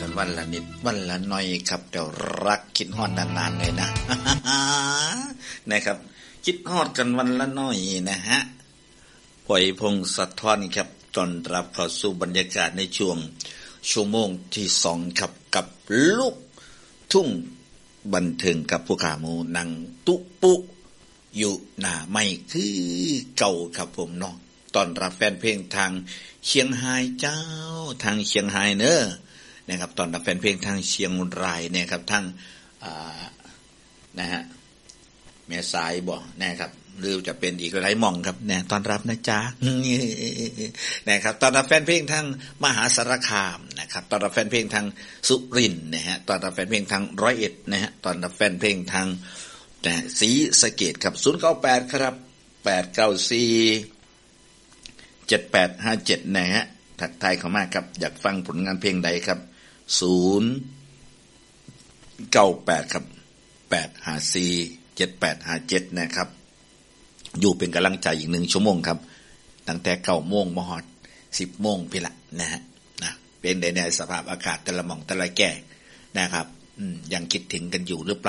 วันละนิดวันละหน่อยครับเดี๋ยวรักคิดฮอดนานๆเลยนะ นะครับคิดฮอดกันวันละหน่อยนะฮะปล่อยพงศธรครับต้อนรับเข้าสู่บรรยากาศในช่วงชั่วโมงที่2ครับกับลูกทุ่งบันเทิงกับผู้ขาหมูนังตุปุอยู่หน้าไม่คือเก่าครับผมเนาะต้อนรับแฟนเพลงทางเชียงรายเจ้าทางเชียงรายเนอะนะครับต้อนรับแฟนเพลงทางเชียงรายเนี่ยครับทางนะฮะแม่สายบ่นะครับหรือจะเป็นอีกหลายหม่องครับเนี่ยต้อนรับนะจ๊ะ นะครับต้อนรับแฟนเพลงทางมหาสารคามนะครับต้อนรับแฟนเพลงทางสุรินทร์นะฮะต้อนรับแฟนเพลงทาง101นะฮะต้อนรับแฟนเพลงทางศรีสะเกษครับ098ครับ894 7857นะฮะทักทายเข้ามาครับอยากฟังผลงานเพลงใดครับ098ครับ854 7857นะครับอยู่เป็นกำลังใจอีก1ชั่วโมงครับตั้งแต่ 9:00 นมาฮอด 10:00 นพี่ละนะฮะนะเป็นในสภาพอากาศแต่ละหม่องแต่ละแก่นะครับยังคิดถึงกันอยู่หรือเปล่า